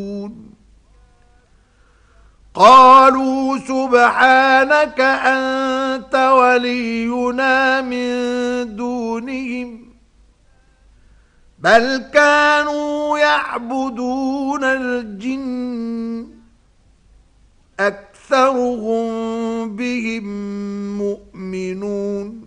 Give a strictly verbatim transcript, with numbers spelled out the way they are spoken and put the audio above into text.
قالوا سبحانك أنت ولينا من دونهم بل كانوا يعبدون الجن أكثرهم بهم مؤمنون